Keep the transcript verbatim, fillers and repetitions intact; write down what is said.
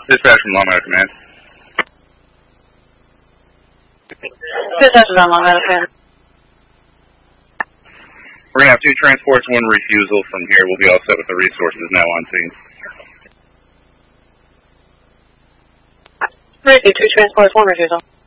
Dispatch from Long Meadow Command. Dispatch from Long Meadow Command. We're going to have two transports, one refusal from here. We'll be all set with the resources now on scene. Ricky, two transports, one refusal.